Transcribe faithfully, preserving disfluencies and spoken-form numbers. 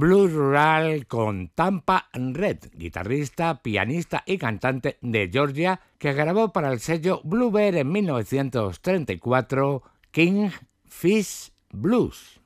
blues rural con Tampa Red, guitarrista, pianista y cantante de Georgia, que grabó para el sello Blue Bear en mil novecientos treinta y cuatro Kingfish Blues.